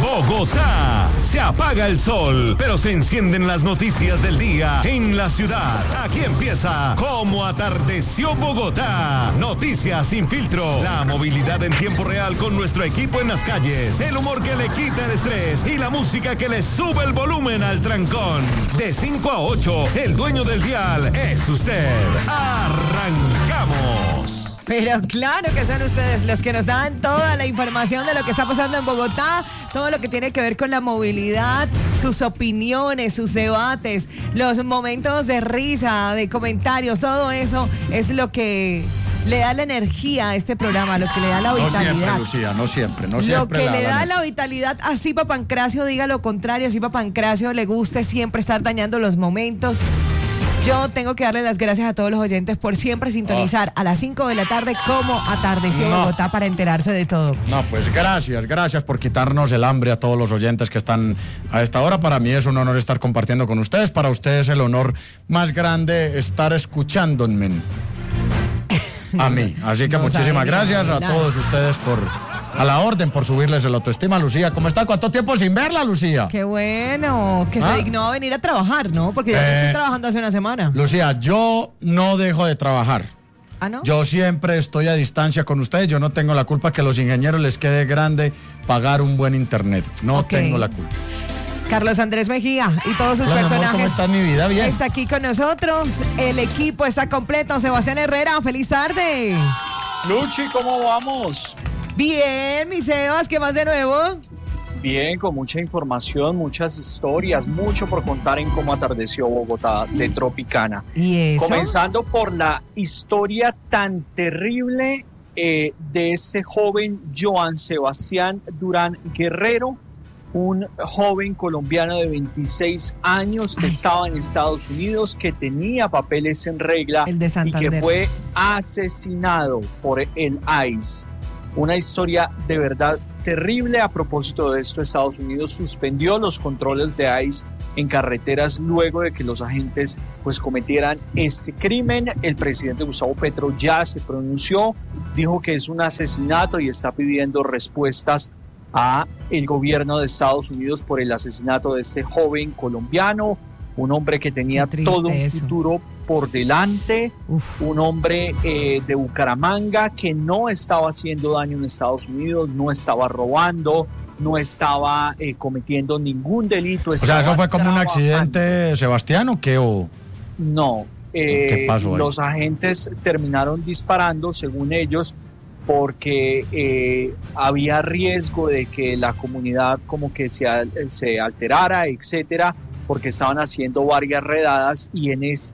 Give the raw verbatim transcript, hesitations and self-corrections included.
Bogotá. Se apaga el sol, pero se encienden las noticias del día en la ciudad. Aquí empieza Cómo Atardeció Bogotá. Noticias sin filtro. La movilidad en tiempo real con nuestro equipo en las calles. El humor que le quita el estrés y la música que le sube el volumen al trancón. De cinco a ocho, el dueño del dial es usted. ¡Arrancamos! Pero claro que son ustedes los que nos dan toda la información de lo que está pasando en Bogotá, todo lo que tiene que ver con la movilidad, sus opiniones, sus debates, los momentos de risa, de comentarios, todo eso es lo que le da la energía a este programa, lo que le da la vitalidad. No siempre, Lucía, no siempre, no siempre. Lo que la, le da la... la vitalidad, así para Pancracio diga lo contrario, así para Pancracio le guste siempre estar dañando los momentos. Yo tengo que darle las gracias a todos los oyentes por siempre sintonizar oh. a las cinco de la tarde Cómo Atardeció no. Bogotá para enterarse de todo. No, pues gracias, gracias por quitarnos el hambre a todos los oyentes que están a esta hora. Para mí es un honor estar compartiendo con ustedes. Para ustedes el honor más grande estar escuchándome a mí. Así que no muchísimas gracias a todos ustedes por... A la orden por subirles el autoestima. Lucía, ¿cómo está? ¿Cuánto tiempo sin verla, Lucía? Qué bueno, que ¿Ah? se dignó a venir a trabajar, ¿no? Porque ya eh, estoy trabajando hace una semana. Lucía, yo no dejo de trabajar. ¿Ah, no? Yo siempre estoy a distancia con ustedes. Yo no tengo la culpa que a los ingenieros les quede grande pagar un buen internet. No okay. tengo la culpa. Carlos Andrés Mejía y todos sus Hola, personajes. Amor, ¿cómo está mi vida? Bien. Está aquí con nosotros. El equipo está completo. Sebastián Herrera, feliz tarde. Luchi, ¿cómo vamos? Bien, mi Sebas, ¿qué más de nuevo? Bien, con mucha información, muchas historias, mucho por contar en Cómo Atardeció Bogotá de Tropicana. ¿Y eso? Comenzando por la historia tan terrible eh, de este joven Joan Sebastián Durán Guerrero, un joven colombiano de veintiséis años que estaba en Estados Unidos, que tenía papeles en regla y que fue asesinado por el ICE. Una historia de verdad terrible. A propósito de esto, Estados Unidos suspendió los controles de ICE en carreteras luego de que los agentes pues cometieran este crimen. El presidente Gustavo Petro ya se pronunció, dijo que es un asesinato y está pidiendo respuestas a el gobierno de Estados Unidos por el asesinato de este joven colombiano, un hombre que tenía todo un eso. futuro por delante, Uf. un hombre eh, de Bucaramanga que no estaba haciendo daño en Estados Unidos, no estaba robando, no estaba eh, cometiendo ningún delito. O sea, ¿eso fue como un accidente, Sebastián, o qué? O... No, eh, ¿Qué pasó ahí? Los agentes terminaron disparando, según ellos, porque eh, había riesgo de que la comunidad como que se, se alterara, etcétera, porque estaban haciendo varias redadas y en, es,